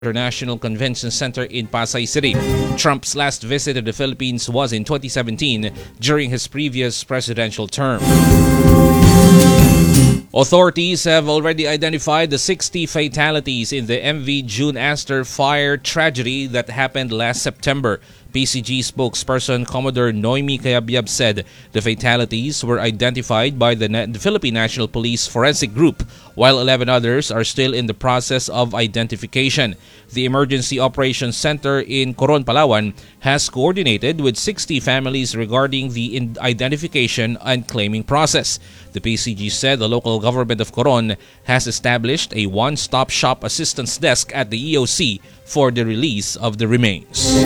International Convention Center in Pasay City. Trump's last visit to the Philippines was in 2017 during his previous presidential term. Authorities have already identified the 60 fatalities in the MV June Astor fire tragedy that happened last September. PCG spokesperson Commodore Noemi Cayabyab said the fatalities were identified by the Philippine National Police Forensic Group, while 11 others are still in the process of identification. The Emergency Operations Center in Coron, Palawan has coordinated with 60 families regarding the identification and claiming process. The PCG said the local government of Coron has established a one-stop shop assistance desk at the EOC for the release of the remains.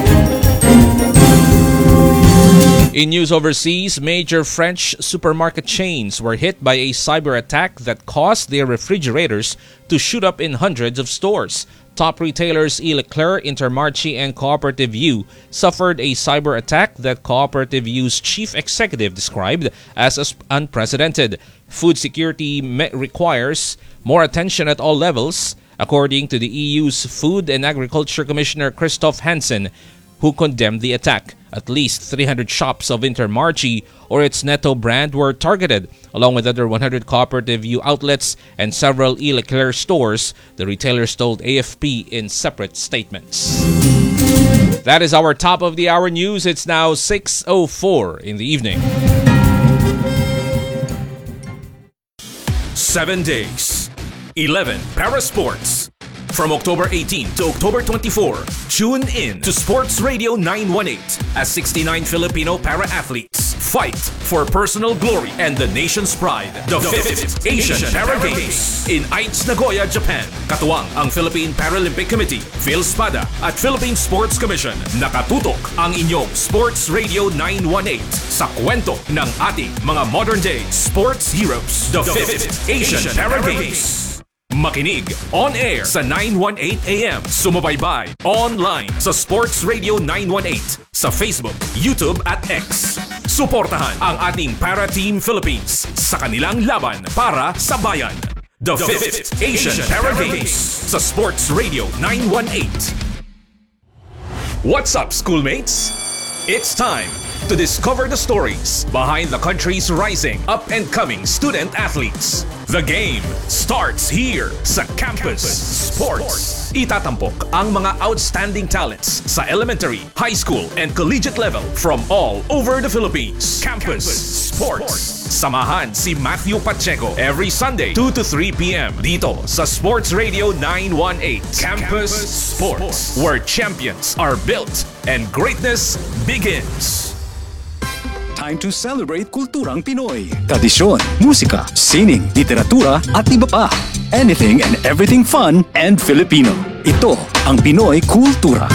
In news overseas, major French supermarket chains were hit by a cyber attack that caused their refrigerators to shoot up in hundreds of stores. Top retailers E. Leclerc, Intermarché, and Cooperative U suffered a cyber attack that Cooperative U's chief executive described as unprecedented. Food security requires more attention at all levels, according to the EU's Food and Agriculture Commissioner Christoph Hansen, who condemned the attack. At least 300 shops of Intermarché or its Netto brand were targeted, along with other 100 Cooperative U outlets and several E. Leclerc stores, the retailers told AFP in separate statements. That is our top of the hour news. It's now 6:04 in the evening. 7 days, 11 para sports. From October 18 to October 24, tune in to Sports Radio 918 as 69 Filipino para-athletes fight for personal glory and the nation's pride. The 5th Asian Para Games in Aichi, Nagoya, Japan. Katuwang ang Philippine Paralympic Committee, PhilSPADA at Philippine Sports Commission. Nakatutok ang inyong Sports Radio 918 sa kwento ng ating mga modern-day sports heroes. The 5th Asian Para Games. Makinig on air sa 918 AM. Sumubaybay online sa Sports Radio 918 sa Facebook, YouTube at X. Suportahan ang ating Para Team Philippines sa kanilang laban para sa bayan. The 5th Asian Para Games sa Sports Radio 918. What's up, schoolmates? It's time to discover the stories behind the country's rising up-and-coming student athletes. The game starts here sa Campus Sports. Itatampok ang mga outstanding talents sa elementary, high school, and collegiate level from all over the Philippines. Campus Sports. Samahan si Matthew Pacheco every Sunday 2 to 3 p.m. dito sa Sports Radio 918. Campus Sports, where champions are built and greatness begins. Time to celebrate kulturang Pinoy. Tradisyon, musika, sining, literatura at iba pa. Anything and everything fun and Filipino. Ito ang Pinoy Kultura.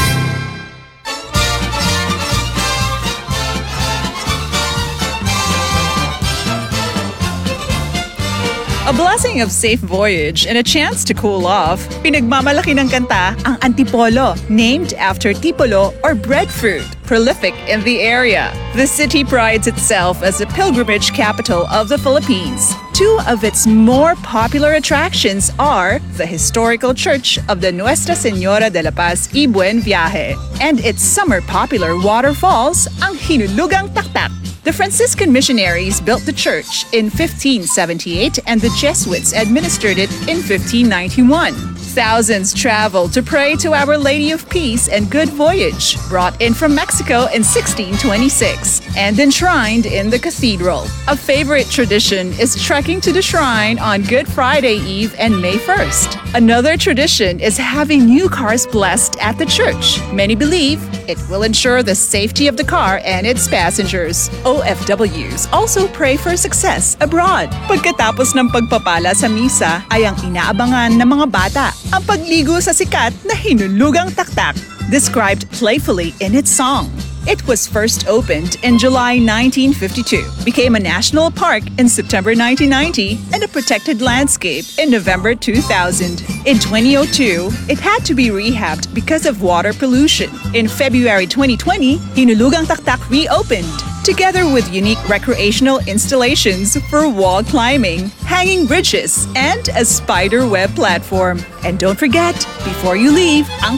A blessing of safe voyage and a chance to cool off. Pinagmamalaki ng kanta ang Antipolo, named after tipolo or breadfruit, prolific in the area. The city prides itself as the pilgrimage capital of the Philippines. Two of its more popular attractions are the historical church of the Nuestra Señora de la Paz y Buen Viaje and its summer popular waterfalls, ang Hinulugang Taktak. The Franciscan missionaries built the church in 1578 and the Jesuits administered it in 1591. Thousands traveled to pray to Our Lady of Peace and Good Voyage, brought in from Mexico in 1626 and enshrined in the cathedral. A favorite tradition is trekking to the shrine on Good Friday Eve and May 1st. Another tradition is having new cars blessed at the church. Many believe it will ensure the safety of the car and its passengers. OFWs also pray for success abroad. Pagkatapos ng pagpapala sa misa ay ang inaabangan ng mga bata ang pagligo sa sikat na Hinulugang Taktak, described playfully in its song. It was first opened in July 1952, became a national park in September 1990, and a protected landscape in November 2000. In 2002, it had to be rehabbed because of water pollution. In February 2020, Hinulugang Taktak reopened, together with unique recreational installations for wall climbing, hanging bridges, and a spider web platform. And don't forget, before you leave, ang